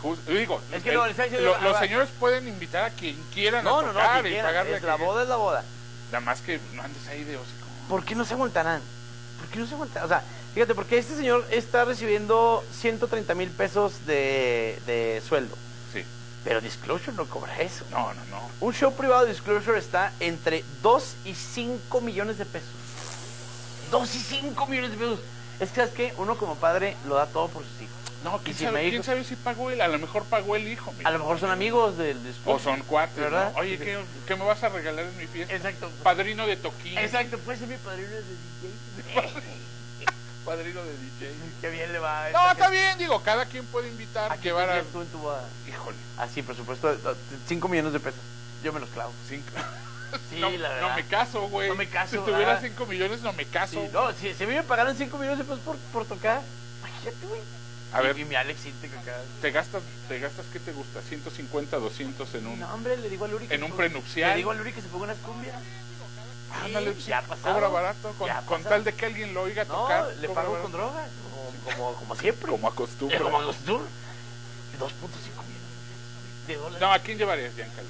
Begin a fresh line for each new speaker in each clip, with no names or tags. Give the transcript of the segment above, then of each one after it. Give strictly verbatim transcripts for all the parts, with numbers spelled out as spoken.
Just, digo,
Es que
el,
no, le está diciendo,
lo, los
ah,
señores pueden invitar a quien quieran
No,
a
no, no,
tocar
que
y
quiera,
pagarle.
es la boda, es la boda.
Nada más que no andes ahí de hocico.
¿Por qué no se aguantarán? ¿Por qué no se aguantarán? O sea, fíjate, porque este señor está recibiendo ciento treinta mil pesos de, de sueldo.
Sí.
Pero Disclosure no cobra eso.
No, no, no.
Un show privado de Disclosure está entre dos y cinco millones de pesos. dos y cinco millones de pesos. Es que, ¿sabes qué? Uno como padre lo da todo por sus hijos.
No, ¿quién,
si
sabe,
me
¿quién
dijo-
sabe si pagó él? A lo mejor pagó el hijo.
A lo mejor son amigos del Disclosure.
O son cuates,
¿verdad?
¿no? Oye, ¿qué, ¿qué me vas a regalar en mi fiesta?
Exacto.
Padrino de toquín.
Exacto, puede ser mi padrino de D J.
Padrino de D J.
Qué bien le va. a esta
No,
gente.
está bien, digo, cada quien puede invitar,
¿A quién
llevar a...
tendrías tú en tu boda?
Híjole,
Así, por supuesto, cinco millones de pesos. Yo me los clavo.
cinco...
Sí,
no,
la verdad.
no me caso, güey.
No me caso,
Si tuviera
¿verdad?
cinco millones, no me caso.
Sí, no, si, si a mí me pagaran cinco millones de pesos por, por tocar, imagínate, güey.
A
y,
ver.
Y mi Alex Intec acá.
¿Te gastas, te gastas qué te gusta? ¿ciento cincuenta, doscientos en un...
No, hombre, le digo a Luri que
en
se
un
ponga-
prenupcial?
Le digo a Luri que se ponga unas cumbias.
Ándale,
Sí, ya ha pasado.
cobra barato, con,
Ya ha
con
pasado.
tal de que alguien lo oiga
No,
tocar.
le
cobra
pago
barato.
con drogas, como, como, como siempre.
Como acostumbra.
Como acostumbra. dos punto cinco millones de dólares.
No, ¿a quién llevarías, Giancarlo?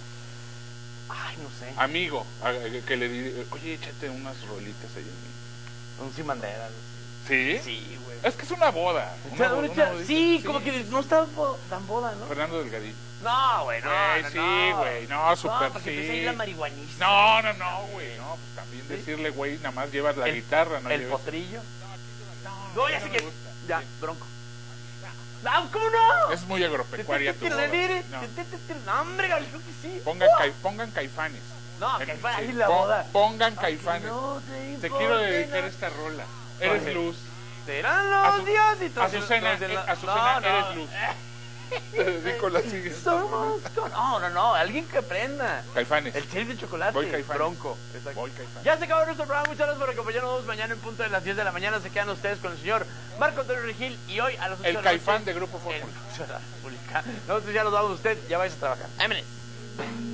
Ay, no sé.
Amigo, a- que le diré, oye, échate unas rolitas ahí en mí.
Un sin bandera.
¿Sí?
Sí, güey.
Es que es una boda.
O
Una
sea,
bo-
una
una
cha-
bodita.
sí, como que no está bo- tan boda, ¿no?
Fernando Delgadillo.
No, güey, no,
Güey,
no,
sí,
no.
güey, no, súper
No, porque
sí.
empieza ahí la marihuanista.
No, no, no, güey, no, pues también
¿Sí?
decirle, güey, nada más llevas la
El-
guitarra, no
El
lleves-
potrillo.
No,
No, ya
no
sé
me
que.
gusta.
Ya,
Sí.
bronco. No, ¿cómo no?
Es muy agropecuaria tu boda. No.
No, hombre, Gabriel, creo que sí.
Pongan, cai- pongan caifanes.
No,
En-
Caifanes,
sí,
ahí la
pon-
boda.
Pongan
Aunque
caifanes.
no te
Te
importe
quiero dedicar
nada.
esta rola.
¿Por
Eres
qué?
luz.
Serán
Azu-
los diositos.
Azucena,
los de la-
eh, Azucena,
No, no.
eres luz. Te dedico la siguiente.
Somos con- No, no, no, alguien que aprenda.
Caifanes.
El chef de chocolate.
Voy Caifanes.
Bronco. Exacto.
Voy Caifanes.
Ya se acabó nuestro programa. Muchas gracias por acompañarnos. Mañana en punto de las diez de la mañana se quedan ustedes con el señor Marco Antonio Regil. Y hoy a las ocho
El
de la
Caifán
noche,
de Grupo Fórmula.
el- Nosotros ya nos vamos. Usted ya vais a trabajar. Vámonos.